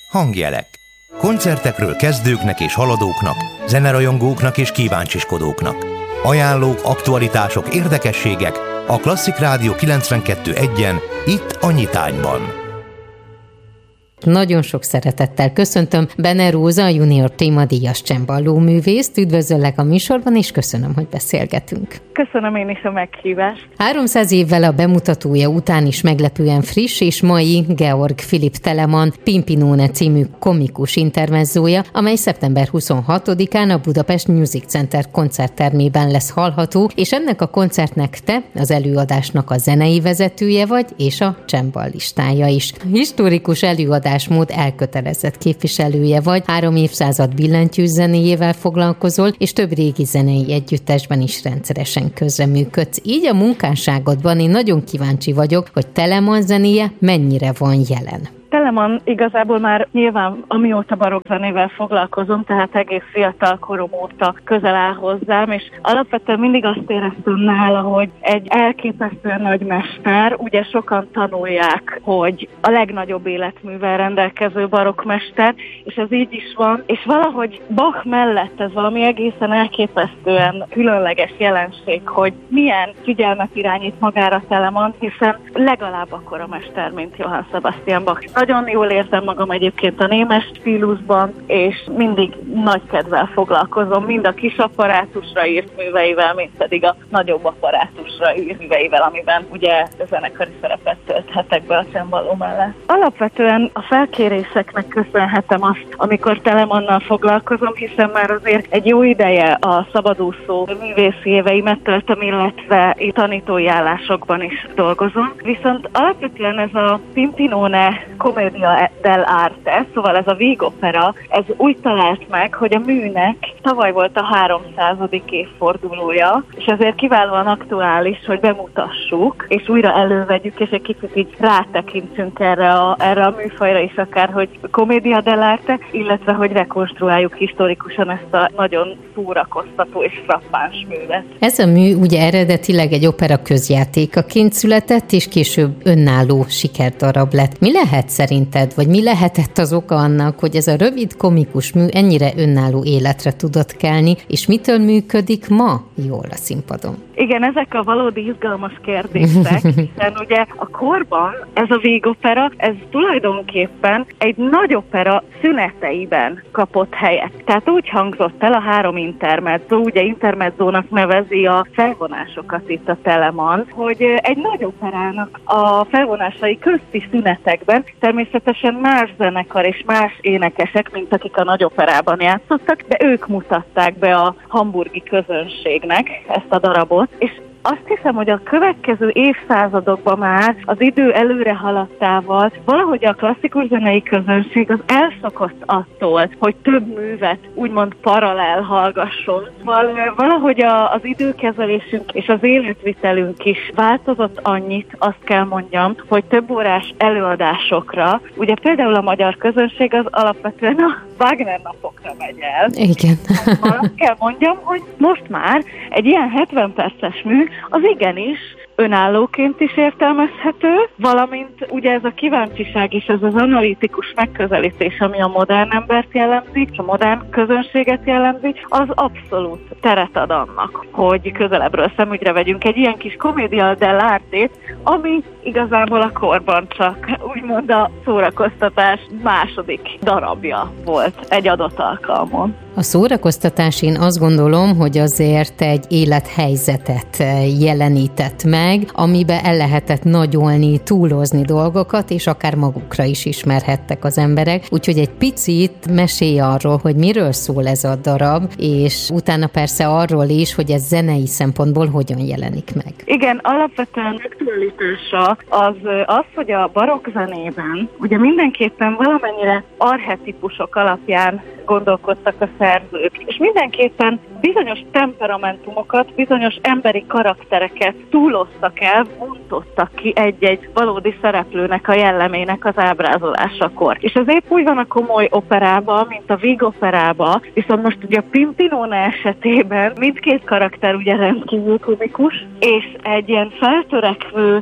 Hangjelek. Koncertekről kezdőknek és haladóknak, zenerajongóknak és kíváncsiskodóknak. Ajánlók, aktualitások, érdekességek a Klasszik Rádió 92.1-en, itt a Nyitányban. Nagyon sok szeretettel köszöntöm Bene Róza, a Junior témadíjas cemballó művészt. Üdvözöllek a műsorban, és köszönöm, hogy beszélgetünk. Köszönöm én is a meghívást. 300 évvel a bemutatója után is meglepően friss és mai Georg Philipp Telemann Pimpinone című komikus intermezzója, amely szeptember 26-án a Budapest Music Center koncerttermében lesz hallható, és ennek a koncertnek te, az előadásnak a zenei vezetője vagy, és a csemballistája is. Historikus előadásmód elkötelezett képviselője vagy, 3 évszázad billentyűs zenéjével foglalkozol, és több régi zenei együttesben is rendszeresen közreműködsz. Így a munkásságodban én nagyon kíváncsi vagyok, hogy Telemann zenéje mennyire van jelen. Telemann igazából már nyilván amióta barokkzenével foglalkozom, tehát egész fiatal korom óta közel áll hozzám, és alapvetően mindig azt éreztem nála, hogy egy elképesztően nagy mester, ugye sokan tanulják, hogy a legnagyobb életművel rendelkező barokkmester, és ez így is van, és valahogy Bach mellett ez valami egészen elképesztően különleges jelenség, hogy milyen figyelmet irányít magára Telemann, hiszen legalább akkora mester, mint Johann Sebastian Bach. Nagyon jól érzem magam egyébként a némes stílusban, és mindig nagy kedvel foglalkozom, mind a kis apparátusra írt műveivel, mind pedig a nagyobb apparátusra írt műveivel, amiben ugye zenekari szerepet tölthetek be a cemballó mellett. Alapvetően a felkéréseknek köszönhetem azt, amikor Telemannal foglalkozom, hiszen már azért egy jó ideje a szabadúszó művészi éveimet töltöm, illetve tanítói állásokban is dolgozom. Viszont alapvetően ez a Pimpinone Commedia dell'arte, szóval ez a vígopera, ez úgy talált meg, hogy a műnek tavaly volt a 300. évfordulója, és ezért kiválóan aktuális, hogy bemutassuk, és újra elővegyük, és egy kicsit így rátekintsünk erre a műfajra is, akár hogy Commedia dell'arte, illetve hogy rekonstruáljuk historikusan ezt a nagyon szórakoztató és frappáns művet. Ez a mű ugye eredetileg egy opera közjátékaként született, és később önálló sikerdarab lett. Mi lehet szerinted, vagy mi lehetett az oka annak, hogy ez a rövid komikus mű ennyire önálló életre tudott kelni, és mitől működik ma jól a színpadon? Igen, ezek a valódi izgalmas kérdések, hiszen ugye a korban ez a vígopera, ez tulajdonképpen egy nagy opera szüneteiben kapott helyet. Tehát úgy hangzott el a 3 intermezzo, ugye intermezzónak nevezi a felvonásokat itt a Telemann, hogy egy nagy operának a felvonásai közti szünetekben természetesen más zenekar és más énekesek, mint akik a nagy operában játszottak, de ők mutatták be a hamburgi közönségnek ezt a darabot, és azt hiszem, hogy a következő évszázadokban már az idő előre haladtával valahogy a klasszikus zenei közönség az elszokott attól, hogy több művet úgymond paralel hallgasson. Valahogy az időkezelésünk és az életvitelünk is változott annyit, azt kell mondjam, hogy több órás előadásokra, ugye például a magyar közönség az alapvetően a Wagner napokra megy el. Igen. Azt kell mondjam, hogy most már egy ilyen 70 perces mű az igenis önállóként is értelmezhető, valamint ugye ez a kíváncsiság és ez az analitikus megközelítés, ami a modern embert jellemzi, és a modern közönséget jellemzi, az abszolút teret ad annak, hogy közelebbről szemügyre vegyünk egy ilyen kis Commedia dell'arte, ami igazából a korban csak úgymond a szórakoztatás második darabja volt egy adott alkalmon. A szórakoztatás, én azt gondolom, hogy azért egy élethelyzetet jelenített meg, amiben el lehetett nagyolni, túlozni dolgokat, és akár magukra is ismerhettek az emberek. Úgyhogy egy picit mesélj arról, hogy miről szól ez a darab, és utána persze arról is, hogy ez zenei szempontból hogyan jelenik meg. Igen, alapvetően aktualitása az, hogy a barokkzenében ugye mindenképpen valamennyire archetipusok alapján gondolkodtak a szerzők, és mindenképpen bizonyos temperamentumokat, bizonyos emberi karaktereket túloztak el, bontottak ki egy-egy valódi szereplőnek a jellemének az ábrázolásakor. És ez épp úgy van a komoly operában, mint a Víg operában, viszont most ugye a Pimpinóna esetében mindkét karakter ugye rendkívül komikus, és egy ilyen feltörekvő,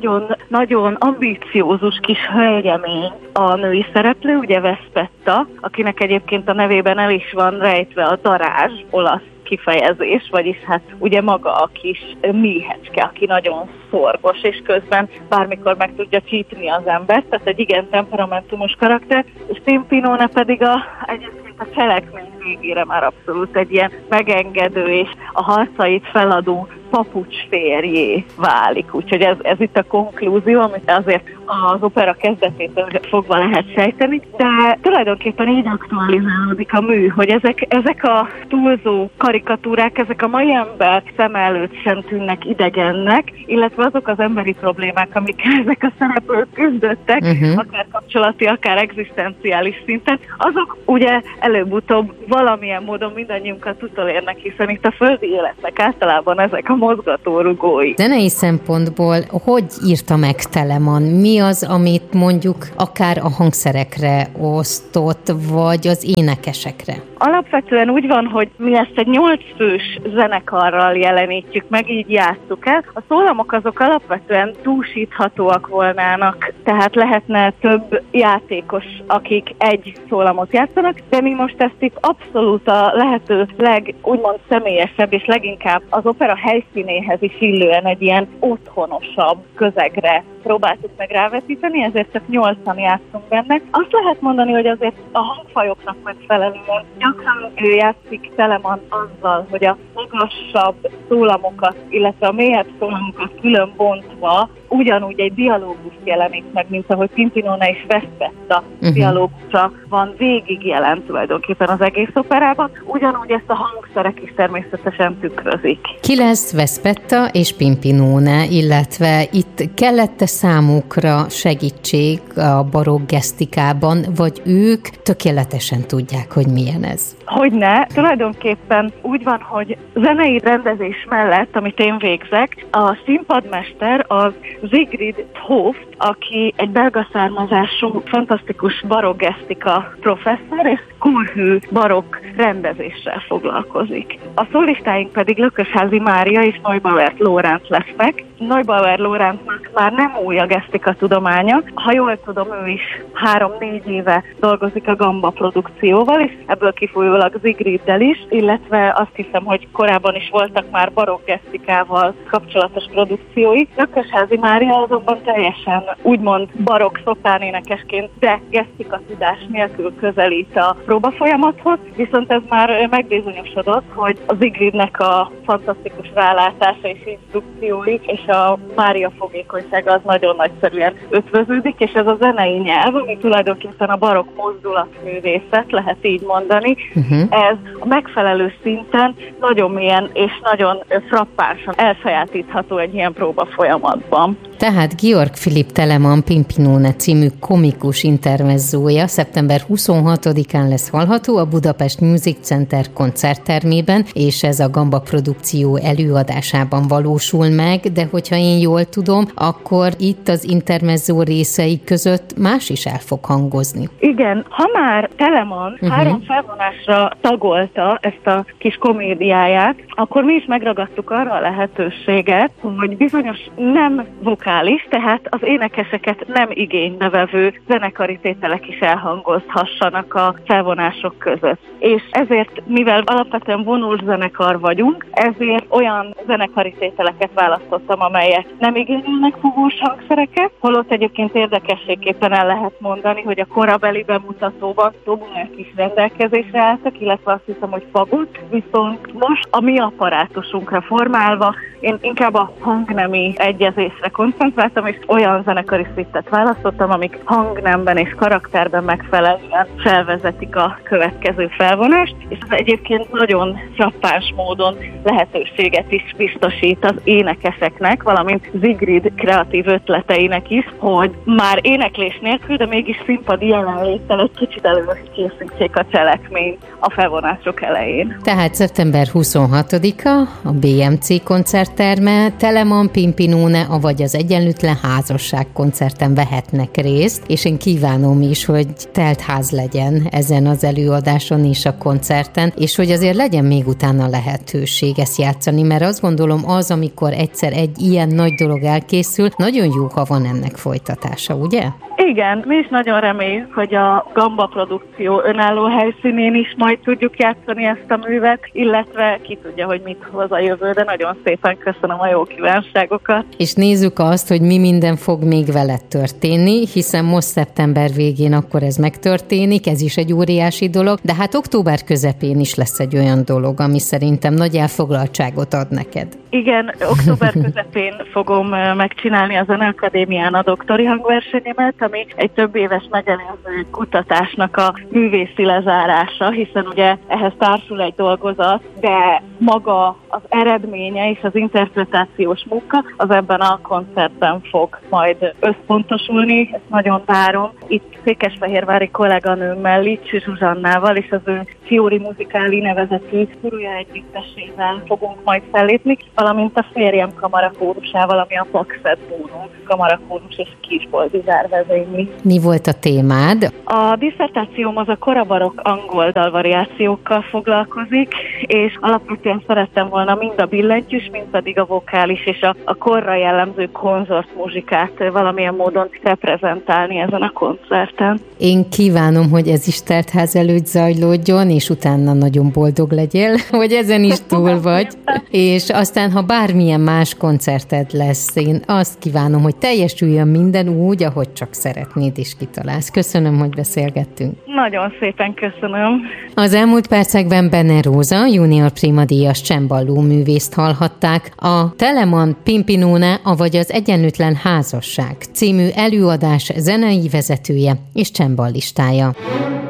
nagyon ambíciózus kis hölgyemény a női szereplő, ugye Veszpetta, akinek egyébként a nevében el is van rejtve a darázs, olasz kifejezés, vagyis hát ugye maga a kis méhecske, aki nagyon szorgos, és közben bármikor meg tudja csípni az embert, tehát egy igen temperamentumos karakter, és Pimpinóna pedig egyébként a cselekmény végére már abszolút egy ilyen megengedő és a harcait feladó papucsférjé válik. Úgyhogy ez itt a konklúzió, amit azért az opera kezdetétől fogva lehet sejteni, de tulajdonképpen így aktualizálódik a mű, hogy ezek a túlzó karikatúrák, ezek a mai ember szem előtt sem tűnnek idegennek, illetve azok az emberi problémák, amikkel ezek a szereplők küzdöttek, akár kapcsolati, akár egzisztenciális szinten, azok ugye előbb-utóbb valamilyen módon mindannyiunkat utolérnek, hiszen itt a földi életnek általában ezek a mozgatórugói. Zenei szempontból hogy írta meg Telemann? Mi az, amit mondjuk akár a hangszerekre osztott, vagy az énekesekre? Alapvetően úgy van, hogy mi ezt egy 8 fős zenekarral jelenítjük meg, így játsszuk el. A szólamok azok alapvetően túlsíthatóak volnának, tehát lehetne több játékos, akik egy szólamot játszanak, de mi most ezt itt abszolút a lehető úgymond személyesebb, és leginkább az opera helyszínéhez is illően egy ilyen otthonosabb közegre próbáltuk meg rávetíteni, ezért csak 8-an játszunk benne. Azt lehet mondani, hogy azért a hangfajoknak megfelelően gyakran ő játszik Telemann azzal, hogy a magasabb szólamokat, illetve a mélyebb szólamokat külön bontva ugyanúgy egy dialógus jelenít meg, mint ahogy Pimpinóna és Veszpetta dialógusa van végig jelent tulajdonképpen az egész operában, ugyanúgy ezt a hangszerek is természetesen tükrözik. Ki lesz Veszpetta és Pimpinóna, illetve itt kellett számukra segítség a barokk gesztikában, vagy ők tökéletesen tudják, hogy milyen ez? Hogyne, tulajdonképpen úgy van, hogy zenei rendezés mellett, amit én végzek, a színpadmester az Sigrid Hoft, aki egy belga származású, fantasztikus barokk gesztika professzor, és kórhű barokk rendezéssel foglalkozik. A szólistáink pedig Lökösházi Mária és Neubauer Lóránt lesznek. Neubauer Lórántnak már nem új a gesztika tudománya. Ha jól tudom, ő is 3-4 éve dolgozik a Gamba produkcióval, és ebből kifolyólag Sigriddel is, illetve azt hiszem, hogy korábban is voltak már barokk gesztikával kapcsolatos produkciói. Lökösházi Mária azonban teljesen úgymond barokk szopranénekesként, de gesztika tudás nélkül közelít a próbafolyamathoz, viszont ez már megbizonyosodott, hogy a Sigridnek a fantasztikus rálátása és instrukciói és a Mária fogékonysága az nagyon nagyszerűen ötvöződik, és ez a zenei nyelv, ami tulajdonképpen a barokk mozdulatművészet, lehet így mondani, ez a megfelelő szinten nagyon mélyen és nagyon frappánsan elsajátítható egy ilyen próbafolyamatban. Tehát Georg Philipp Telemann Pimpinóna című komikus intermezzója szeptember 26-án lesz hallható a Budapest Music Center koncerttermében, és ez a Gamba produkció előadásában valósul meg, de hogyha én jól tudom, akkor itt az intermezzó részei között más is el fog hangozni. Igen, ha már Telemann 3 felvonásra tagolta ezt a kis komédiáját, akkor mi is megragadtuk arra a lehetőséget, hogy bizonyos nem vokális, tehát az énekeseket nem igénybe vevő zenekari tételek is elhangozhassanak a felvonások között. És ezért, mivel alapvetően vonult zenekar vagyunk, ezért olyan zenekari tételeket választottam, amelyek nem igényelnek fúvós hangszereket, holott egyébként érdekességképpen el lehet mondani, hogy a korabeli bemutatóban dobulák is rendelkezésre álltak, illetve azt hiszem, hogy fagot, viszont most a mi apparátusunkra formálva én inkább a hangnemi egyezésre koncentráltam, és olyan zenekari szittet választottam, amik hangnemben és karakterben megfelelően felvezetik a következő felvonást, és ez egyébként nagyon frappáns módon lehetőséget is biztosít az énekeseknek, valamint Zigrid kreatív ötleteinek is, hogy már éneklés nélkül, de mégis színpadi jelenléttel egy kicsit előkészítsék a cselekményt a felvonások elején. Tehát szeptember 26-a a BMC koncertterme, Telemann, Pimpinóne, avagy az Egyenlőtlen Házasság koncerten vehetnek részt, és én kívánom is, hogy telt ház legyen ezen az előadáson és a koncerten, és hogy azért legyen még utána lehetőség ezt játszani, mert azt gondolom az, amikor egyszer egy ilyen nagy dolog elkészül, nagyon jó, ha van ennek folytatása, ugye? Igen, mi is nagyon reméljük, hogy a Gamba produkció önálló helyszínén is majd tudjuk játszani ezt a művet, illetve ki tudja, hogy mit hoz a jövő, de nagyon szépen köszönöm a jó kívánságokat. És nézzük azt, hogy mi minden fog még veled történni, hiszen most szeptember végén akkor ez megtörténik, ez is egy óriási dolog, de hát október közepén is lesz egy olyan dolog, ami szerintem nagy elfoglaltságot ad neked. Igen, október közepén fogom megcsinálni a Zeneakadémián a doktori hangversenyemet, ami egy több éves megelőző kutatásnak a művészi lezárása, hiszen ugye ehhez társul egy dolgozat, de maga az eredménye és az interpretációs munka az ebben a koncertben fog majd összpontosulni, ezt nagyon várom. Itt székesfehérvári kolléganőmmel, Licsi Zsuzsannával és az ő Fiori Musicali nevezetű Kuruja együttesével fogunk majd fellépni, valamint a férjem kamarakórusával, ami a Paxet Bónus kamarakórus és Kisboldizsár vezényli. Mi volt a témád? A disszertációm az a korabarokk angol dalvariációkkal foglalkozik, és alapvetően szerettem volna mind a billentyűs, mind pedig a vokális és a korra jellemző konzortmuzsikát valamilyen módon reprezentálni ezen a koncerten. Én kívánom, hogy ez is teltház előtt zajlódjon, és utána nagyon boldog legyél, hogy ezen is túl vagy. És aztán, ha bármilyen más koncerted lesz, én azt kívánom, hogy teljesüljön minden úgy, ahogy csak szeretnéd és kitalálsz. Köszönöm, hogy beszélgettünk. Nagyon szépen köszönöm. Az elmúlt percekben Benne Róza, junior primadíjas cemballó művészt hallhatták, a Telemann, Pimpinóne, avagy az Egyenlőtlen Házasság című előadás zenei vezetője és csemballistája.